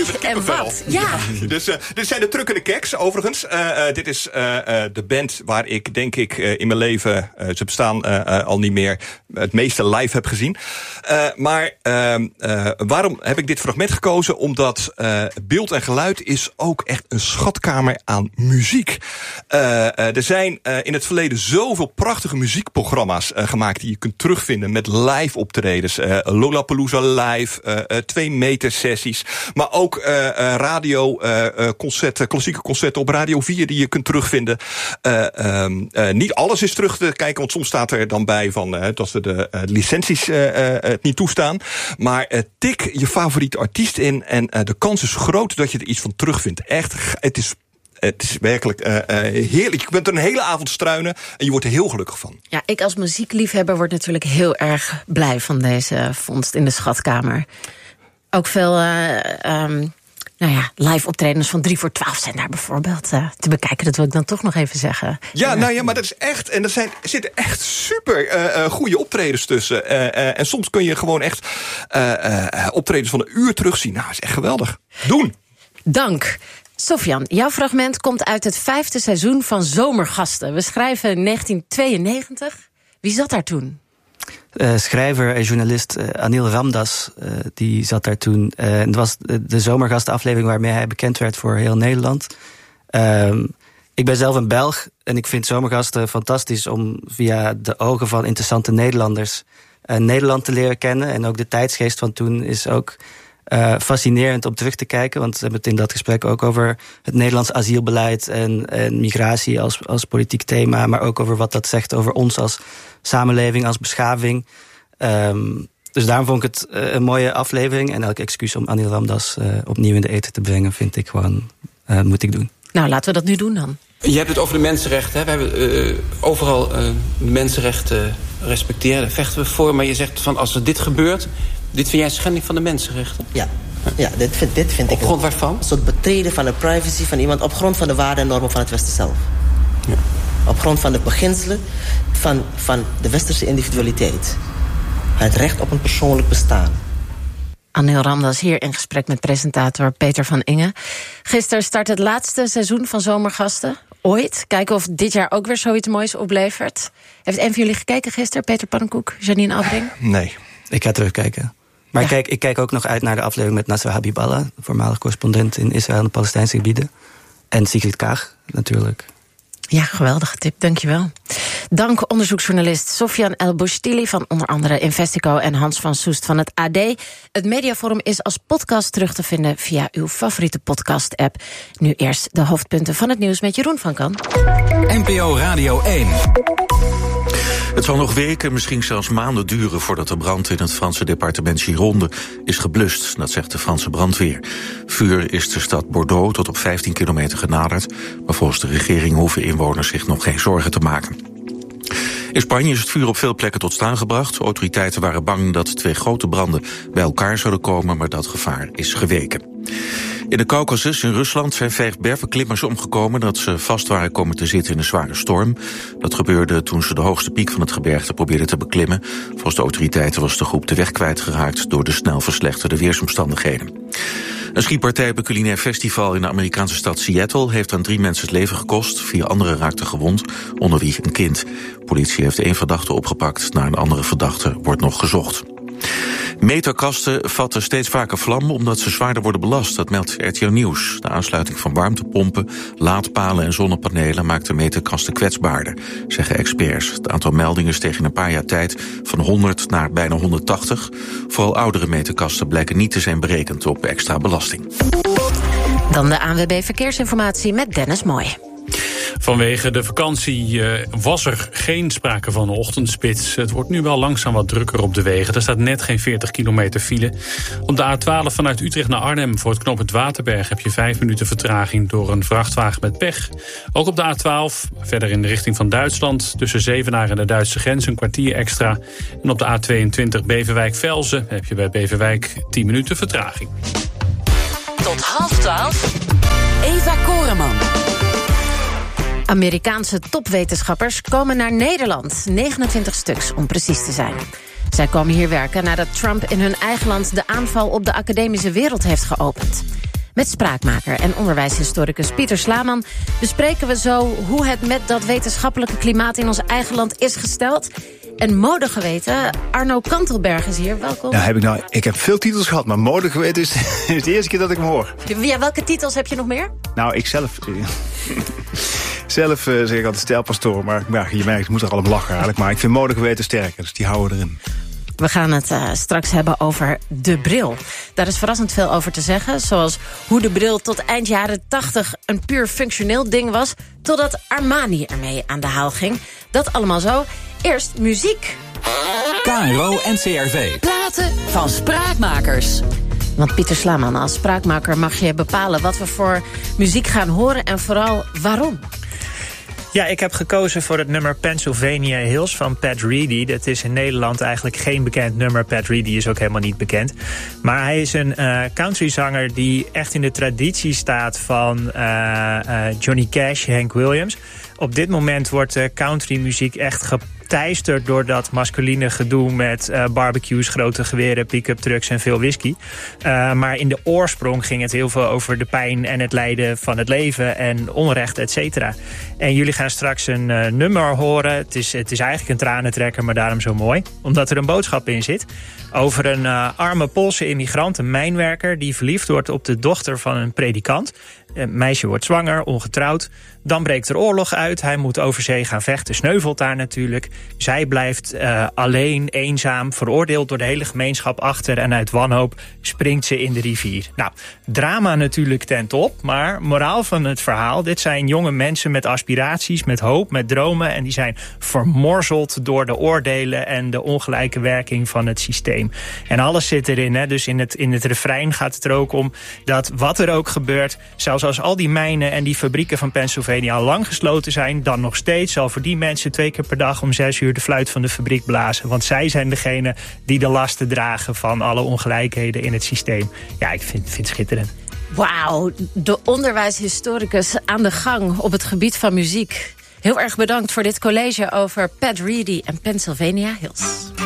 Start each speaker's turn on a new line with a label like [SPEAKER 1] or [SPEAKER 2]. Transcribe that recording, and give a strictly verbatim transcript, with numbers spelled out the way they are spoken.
[SPEAKER 1] Wie en wat? Ja.
[SPEAKER 2] ja. Dus uh, dit zijn de Trukkende Keks, overigens. Uh, uh, dit is uh, uh, de band waar ik, denk ik, uh, in mijn leven... Uh, ze bestaan uh, uh, al niet meer... het meeste live heb gezien. Uh, maar uh, uh, waarom heb ik dit fragment gekozen? Omdat uh, beeld en geluid is ook echt een schatkamer aan muziek. Uh, uh, er zijn uh, in het verleden zoveel prachtige muziekprogramma's uh, gemaakt... die je kunt terugvinden met live optredens. Uh, Lollapalooza live, uh, uh, twee meter sessies. Maar ook uh, uh, radio uh, uh, concerten, klassieke concerten op Radio vier... die je kunt terugvinden. Uh, um, uh, niet alles is terug te kijken, want soms staat er dan bij... van uh, dat we de uh, licenties uh, uh, het niet toestaan. Maar uh, tik je favoriete artiest in... en uh, de kans is groot dat je er iets van terugvindt. Echt, het is... Het is werkelijk uh, uh, heerlijk. Je kunt er een hele avond struinen en je wordt er heel gelukkig van.
[SPEAKER 1] Ja, ik als muziekliefhebber word natuurlijk heel erg blij van deze vondst in de schatkamer. Ook veel uh, um, nou ja, live optredens van drie voor twaalf zijn daar bijvoorbeeld uh, te bekijken. Dat wil ik dan toch nog even zeggen.
[SPEAKER 2] Ja, ja. nou ja, maar dat is echt... En er, zijn, er zitten echt super uh, uh, goede optredens tussen. Uh, uh, en soms kun je gewoon echt uh, uh, optredens van een uur terugzien. Nou, dat is echt geweldig. Doen!
[SPEAKER 1] Dank. Sofian, jouw fragment komt uit het vijfde seizoen van Zomergasten. We schrijven negentien tweeënnegentig. Wie zat daar toen?
[SPEAKER 3] Uh, schrijver en journalist uh, Anil Ramdas, uh, die zat daar toen. Uh, het was de, de Zomergastenaflevering waarmee hij bekend werd voor heel Nederland. Uh, ik ben zelf een Belg en ik vind Zomergasten fantastisch... om via de ogen van interessante Nederlanders uh, Nederland te leren kennen. En ook de tijdsgeest van toen is ook... Uh, fascinerend om terug te kijken, want we hebben het in dat gesprek ook over het Nederlands asielbeleid en, en migratie als, als politiek thema, maar ook over wat dat zegt over ons als samenleving, als beschaving. Um, dus daarom vond ik het uh, een mooie aflevering en elk excuus om Anil Ramdas uh, opnieuw in de eten te brengen vind ik gewoon, uh, moet ik doen.
[SPEAKER 1] Nou, laten we dat nu doen dan.
[SPEAKER 4] Je hebt het over de mensenrechten. Hè? We hebben uh, overal uh, de mensenrechten respecteren, daar vechten we voor, maar je zegt van als er dit gebeurt... Dit vind jij een schending van de mensenrechten?
[SPEAKER 5] Ja, ja dit vind, dit vind
[SPEAKER 4] op
[SPEAKER 5] ik...
[SPEAKER 4] Op grond waarvan?
[SPEAKER 5] Een soort betreden van de privacy van iemand... op grond van de waarden en normen van het Westen zelf. Ja. Op grond van de beginselen van, van de westerse individualiteit. Het recht op een persoonlijk bestaan.
[SPEAKER 1] Anil Ramdas hier in gesprek met presentator Peter van Ingen. Gisteren start het laatste seizoen van Zomergasten. Ooit. Kijken of dit jaar ook weer zoiets moois oplevert. Heeft een van jullie gekeken gisteren? Peter Pannenkoek, Janine Albring?
[SPEAKER 2] Nee.
[SPEAKER 3] Ik ga terugkijken. Maar
[SPEAKER 1] ja.
[SPEAKER 3] ik, kijk, ik kijk ook nog uit naar de aflevering met Nasser Habiballah... voormalig correspondent in Israël en de Palestijnse gebieden. En Sigrid Kaag, natuurlijk.
[SPEAKER 1] Ja, geweldige tip, dankjewel. Dank onderzoeksjournalist Sofian El-Boushtili... van onder andere Investico en Hans van Soest van het A D. Het Mediaforum is als podcast terug te vinden... via uw favoriete podcast-app. Nu eerst de hoofdpunten van het nieuws met Jeroen van Kan.
[SPEAKER 6] N P O Radio één. Het zal nog weken, misschien zelfs maanden duren... voordat de brand in het Franse departement Gironde is geblust. Dat zegt de Franse brandweer. Vuur is de stad Bordeaux tot op vijftien kilometer genaderd... maar volgens de regering hoeven inwoners zich nog geen zorgen te maken. In Spanje is het vuur op veel plekken tot staan gebracht. Autoriteiten waren bang dat twee grote branden bij elkaar zouden komen... maar dat gevaar is geweken. In de Caucasus in Rusland zijn vijf bergbeklimmers omgekomen... dat ze vast waren komen te zitten in een zware storm. Dat gebeurde toen ze de hoogste piek van het gebergte probeerden te beklimmen. Volgens de autoriteiten was de groep de weg kwijtgeraakt... door de snel verslechterde weersomstandigheden. Een schietpartij op een culinair festival in de Amerikaanse stad Seattle... heeft aan drie mensen het leven gekost. Vier anderen raakten gewond, onder wie een kind. Politie heeft één verdachte opgepakt. Naar een andere verdachte wordt nog gezocht. Meterkasten vatten steeds vaker vlam omdat ze zwaarder worden belast. Dat meldt R T L Nieuws. De aansluiting van warmtepompen, laadpalen en zonnepanelen maakt de meterkasten kwetsbaarder, zeggen experts. Het aantal meldingen steeg in een paar jaar tijd van honderd naar bijna honderdtachtig. Vooral oudere meterkasten blijken niet te zijn berekend op extra belasting.
[SPEAKER 1] Dan de A N W B Verkeersinformatie met Dennis Mooi.
[SPEAKER 7] Vanwege de vakantie uh, was er geen sprake van een ochtendspits. Het wordt nu wel langzaam wat drukker op de wegen. Er staat net geen veertig kilometer file. Op de A twaalf vanuit Utrecht naar Arnhem voor het knooppunt Waterberg... heb je vijf minuten vertraging door een vrachtwagen met pech. Ook op de A twaalf, verder in de richting van Duitsland... tussen Zevenaar en de Duitse grens een kwartier extra. En op de A tweeëntwintig Beverwijk-Velzen heb je bij Beverwijk tien minuten vertraging.
[SPEAKER 8] Tot half twaalf, Eva Koreman.
[SPEAKER 1] Amerikaanse topwetenschappers komen naar Nederland. negenentwintig stuks, om precies te zijn. Zij komen hier werken nadat Trump in hun eigen land... de aanval op de academische wereld heeft geopend. Met spraakmaker en onderwijshistoricus Pieter Slaman bespreken we zo hoe het met dat wetenschappelijke klimaat in ons eigen land is gesteld. En modegeweten, Arno Kantelberg is hier, welkom.
[SPEAKER 9] Nou, heb ik, nou, ik heb veel titels gehad, maar modegeweten is, is de eerste keer dat ik hem hoor.
[SPEAKER 1] Ja, welke titels heb je nog meer?
[SPEAKER 9] Nou, ik zelf... zelf uh, zeg ik altijd stijlpastoor, maar ja, je merkt, ik moet er al om lachen eigenlijk. Maar ik vind modegeweten sterker, dus die houden erin.
[SPEAKER 1] We gaan het uh, straks hebben over de bril. Daar is verrassend veel over te zeggen. Zoals hoe de bril tot eind jaren tachtig een puur functioneel ding was, totdat Armani ermee aan de haal ging. Dat allemaal zo. Eerst muziek.
[SPEAKER 8] K R O N C R V. Platen van spraakmakers.
[SPEAKER 1] Want Pieter Slaman, als spraakmaker mag je bepalen wat we voor muziek gaan horen en vooral waarom.
[SPEAKER 10] Ja, ik heb gekozen voor het nummer Pennsylvania Hills van Pat Reedy. Dat is in Nederland eigenlijk geen bekend nummer. Pat Reedy is ook helemaal niet bekend. Maar hij is een uh, countryzanger die echt in de traditie staat van uh, uh, Johnny Cash, Hank Williams. Op dit moment wordt uh, countrymuziek echt geteisterd door dat masculine gedoe met uh, barbecues, grote geweren, pick-up trucks en veel whisky. Uh, maar in de oorsprong ging het heel veel over de pijn en het lijden van het leven en onrecht, et cetera. En jullie gaan straks een uh, nummer horen. Het is, het is eigenlijk een tranentrekker, maar daarom zo mooi. Omdat er een boodschap in zit over een uh, arme Poolse immigrant, een mijnwerker, die verliefd wordt op de dochter van een predikant. Een meisje wordt zwanger, ongetrouwd. Dan breekt er oorlog uit. Hij moet over zee gaan vechten, sneuvelt daar natuurlijk. Zij blijft uh, alleen, eenzaam, veroordeeld door de hele gemeenschap achter. En uit wanhoop springt ze in de rivier. Nou, drama natuurlijk ten top. Maar moraal van het verhaal, dit zijn jonge mensen met aspiraties, met hoop, met dromen. En die zijn vermorzeld door de oordelen en de ongelijke werking van het systeem. En alles zit erin. Hè? Dus in het, in het refrein gaat het er ook om dat wat er ook gebeurt, zelfs als al die mijnen en die fabrieken van Pennsylvania al lang gesloten zijn, dan nog steeds zal voor die mensen twee keer per dag om zes uur de fluit van de fabriek blazen. Want zij zijn degene die de lasten dragen van alle ongelijkheden in het systeem. Ja, ik vind, vind het schitterend.
[SPEAKER 1] Wauw, de onderwijshistoricus aan de gang op het gebied van muziek. Heel erg bedankt voor dit college over Pat Reedy en Pennsylvania Hills.